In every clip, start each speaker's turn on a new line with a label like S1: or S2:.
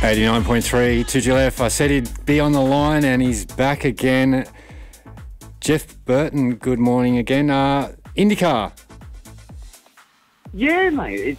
S1: 89.3 2GLF. I said he'd be on the line and he's back again. Jeff Burton, good morning again. IndyCar.
S2: Yeah, mate.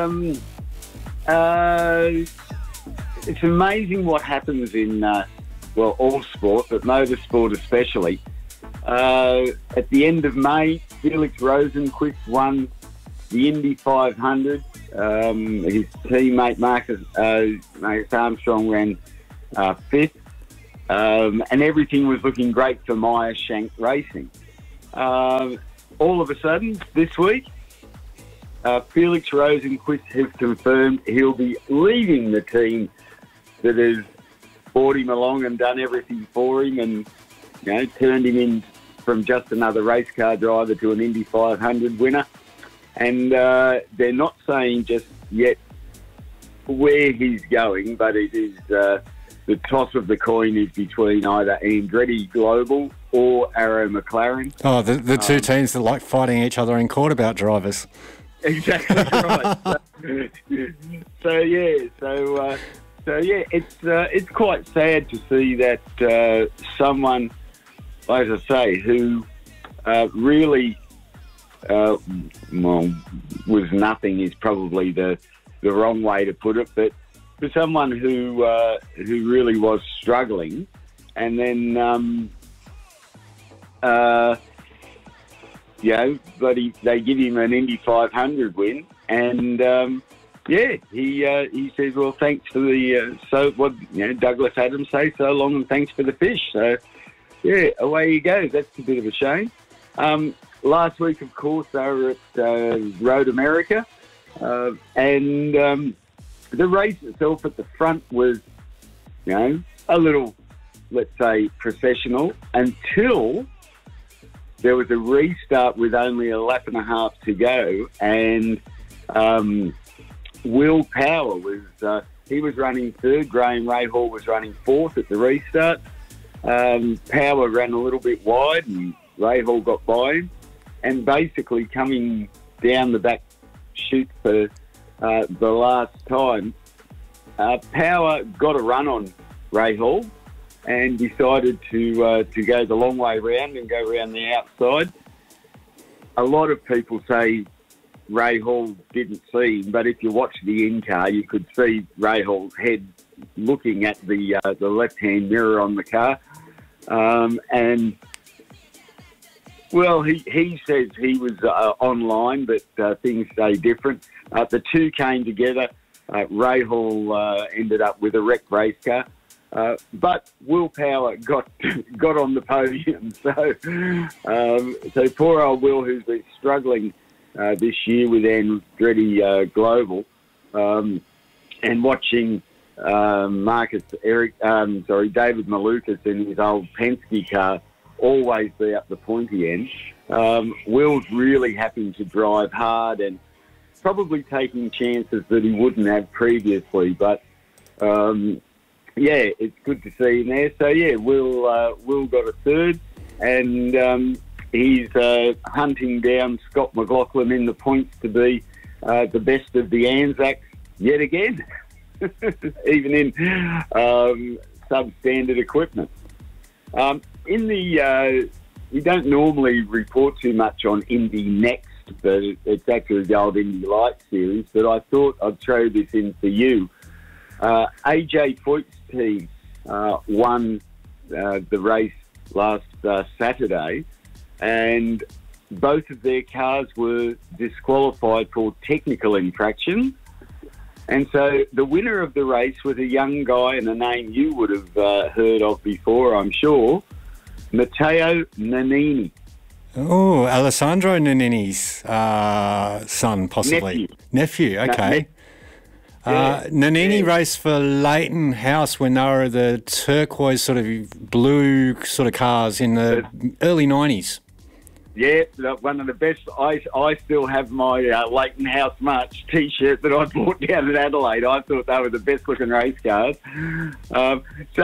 S2: It's amazing what happens in, all sport, but motorsport especially. At the end of May, Felix Rosenqvist won the Indy 500. His teammate Marcus Armstrong ran fifth, and everything was looking great for Meyer Shank Racing. All of a sudden, this week, Felix Rosenqvist has confirmed he'll be leaving the team that has brought him along and done everything for him, and turned him in from just another race car driver to an Indy 500 winner. And they're not saying just yet where he's going, but it is the toss of the coin is between either Andretti Global or Arrow McLaren.
S1: Oh, the two teams that like fighting each other in court about drivers.
S2: Exactly right. It's quite sad to see that someone, as I say, who really was nothing is probably the wrong way to put it, but for someone who really was struggling, and then but they give him an Indy 500 win, and he says, well, thanks for the Douglas Adams say, so long and thanks for the fish. So away you go. That's a bit of a shame. Last week, of course, they were at Road America, and the race itself at the front was, a little, let's say, processional until there was a restart with only a lap and a half to go, and Will Power was he was running third. Graham Rahal was running fourth at the restart. Power ran a little bit wide, and Rahal got by him. And basically coming down the back chute for the last time, Power got a run on Rahal and decided to go the long way round and go around the outside. A lot of people say Rahal didn't see him, but if you watch the in-car, you could see Rahal's head looking at the left-hand mirror on the car. Well, he says he was online, but things say different. The two came together. Rahal ended up with a wrecked race car, but Will Power got on the podium. So poor old Will, who's been struggling this year with Andretti Global, and watching David Malukas in his old Penske car always be up the pointy end. Will's really having to drive hard and probably taking chances that he wouldn't have previously. But, it's good to see him there. So, Will got a third, and he's hunting down Scott McLaughlin in the points to be the best of the Anzacs yet again, even in substandard equipment. We don't normally report too much on Indy Next, but it's actually the old Indy Lights series, but I thought I'd throw this in for you. AJ Foyt's team won the race last Saturday, and both of their cars were disqualified for technical infractions. And so the winner of the race was a young guy, and a name you would have heard of before, I'm sure, Matteo Nannini.
S1: Oh, Alessandro Nannini's son, possibly. Nephew, okay. Nannini raced for Leighton House when they were the turquoise sort of blue sort of cars in the early 90s.
S2: Yeah, one of the best. I still have my Leighton House March T-shirt that I bought down in Adelaide. I thought they were the best looking race cars. Matteo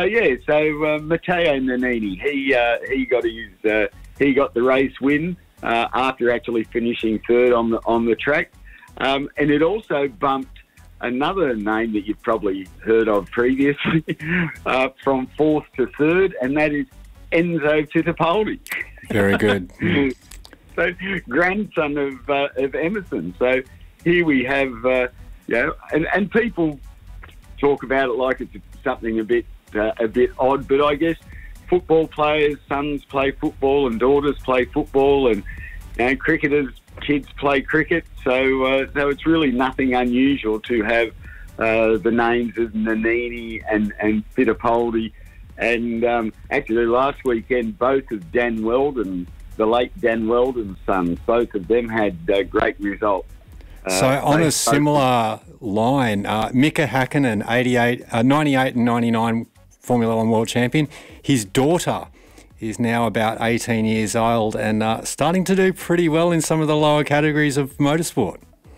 S2: Nannini, he got the race win after actually finishing third on the track, and it also bumped another name that you've probably heard of previously, from fourth to third, and that is Enzo Fittipaldi.
S1: Very good.
S2: So, grandson of Emerson. So here we have, and people talk about it like it's something a bit odd, but I guess football players, sons play football and daughters play football, and cricketers, kids play cricket. So it's really nothing unusual to have the names of Nannini and Fittipaldi. And actually, last weekend, both of Dan Weldon, the late Dan Weldon's sons, both of them had great results.
S1: So on a similar line, Mika Hakkinen, 98 and 99 Formula One world champion. His daughter is now about 18 years old and starting to do pretty well in some of the lower categories of motorsport.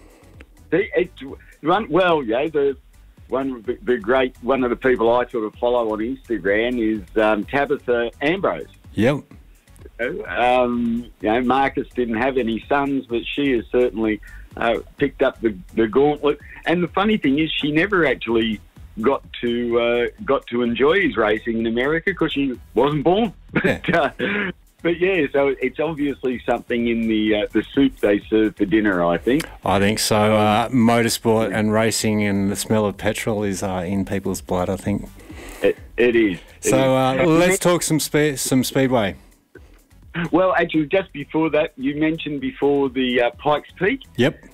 S2: One of the people I sort of follow on Instagram is Tabitha Ambrose.
S1: Yep.
S2: Marcus didn't have any sons, but she has certainly picked up the gauntlet. And the funny thing is, she never actually got to enjoy his racing in America because she wasn't born.
S1: Yeah.
S2: But yeah, so it's obviously something in the soup they serve for dinner, I think.
S1: I think so. Motorsport and racing and the smell of petrol is in people's blood, I think.
S2: It is.
S1: So let's talk some speedway.
S2: Well, actually, just before that, you mentioned before the Pikes Peak.
S1: Yep.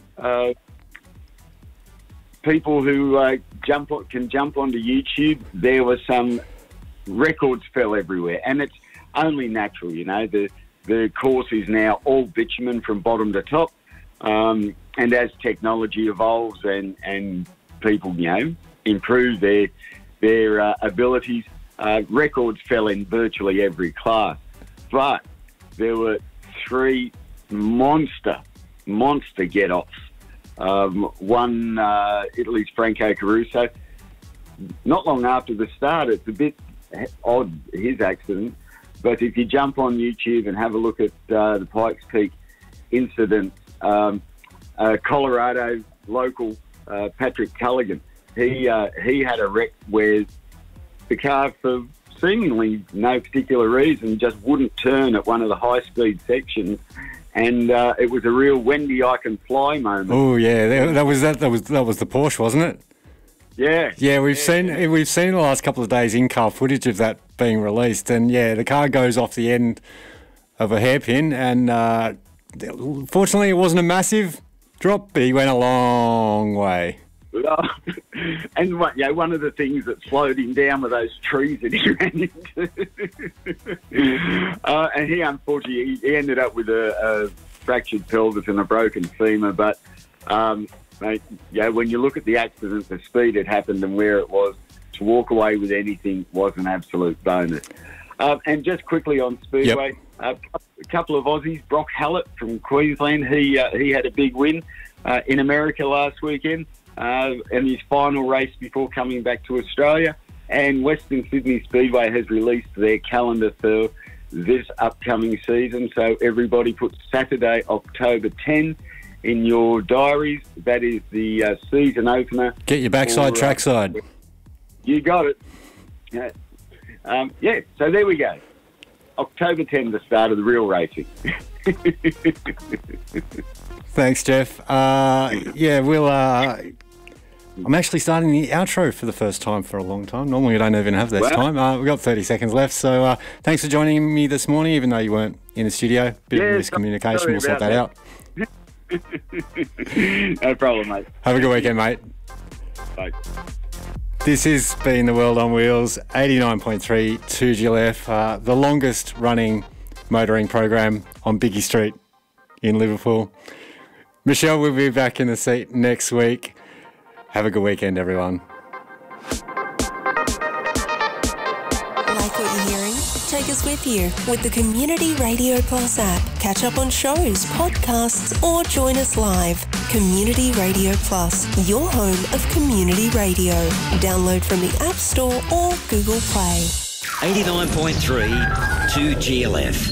S2: People who can jump onto YouTube, there were some records fell everywhere, and it's only natural, The course is now all bitumen from bottom to top, and as technology evolves and people, improve their abilities, records fell in virtually every class. But there were 3 monster get-offs. One, Italy's Franco Caruso. Not long after the start, it's a bit odd, his accident, but if you jump on YouTube and have a look at the Pikes Peak incident, Colorado local Patrick Culligan, he had a wreck where the car, for seemingly no particular reason, just wouldn't turn at one of the high-speed sections, and it was a real Wendy I Can Fly moment.
S1: Oh yeah, that was the Porsche, wasn't it?
S2: Yeah.
S1: Yeah, we've seen in the last couple of days in-car footage of that being released, and yeah, the car goes off the end of a hairpin, and fortunately it wasn't a massive drop, but he went a long way.
S2: And one of the things that slowed him down were those trees that he ran into. And he, unfortunately, he ended up with a fractured pelvis and a broken femur. But, when you look at the accident, the speed it happened and where it was, to walk away with anything was an absolute bonus. And just quickly on Speedway, a couple of Aussies, Brock Hallett from Queensland, he had a big win in America last weekend. In his final race before coming back to Australia. And Western Sydney Speedway has released their calendar for this upcoming season. So everybody put Saturday, October 10 in your diaries. That is the season opener.
S1: Get your backside trackside.
S2: You got it. So there we go. October 10, the start of the real racing.
S1: Thanks, Jeff. I'm actually starting the outro for the first time for a long time. Normally we don't even have this time. We've got 30 seconds left. So thanks for joining me this morning, even though you weren't in the studio. Bit of miscommunication. We'll sort that out.
S2: No problem, mate.
S1: Have a good weekend, mate.
S2: Bye.
S1: This has been The World on Wheels, 89.3 2GLF, the longest running motoring program on Biggie Street in Liverpool. Michelle will be back in the seat next week. Have a good weekend, everyone.
S3: Like what you're hearing? Take us with you with the Community Radio Plus app. Catch up on shows, podcasts, or join us live. Community Radio Plus, your home of community radio. Download from the App Store or Google Play.
S4: 89.3 2GLF.